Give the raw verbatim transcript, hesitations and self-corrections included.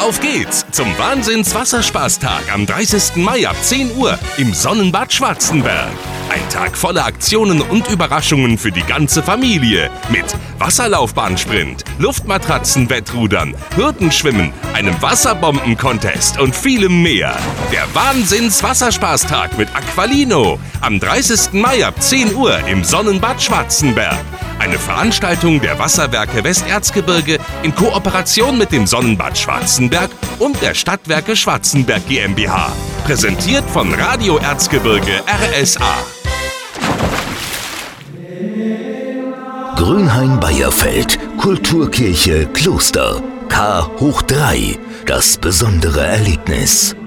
Auf geht's zum Wahnsinns-Wasserspaßtag am dreißigsten Mai ab zehn Uhr im Sonnenbad Schwarzenberg. Ein Tag voller Aktionen und Überraschungen für die ganze Familie. Mit Wasserlaufbahnsprint, Luftmatratzenwettrudern, Hürdenschwimmen, einem Wasserbomben-Contest und vielem mehr. Der Wahnsinns-Wasserspaßtag mit Aqualino am dreißigsten Mai ab zehn Uhr im Sonnenbad Schwarzenberg. Eine Veranstaltung der Wasserwerke Westerzgebirge in Kooperation mit dem Sonnenbad Schwarzenberg und der Stadtwerke Schwarzenberg GmbH. Präsentiert von Radio Erzgebirge R S A. Grünhain-Beierfeld, Kulturkirche Kloster, K hoch drei, das besondere Erlebnis.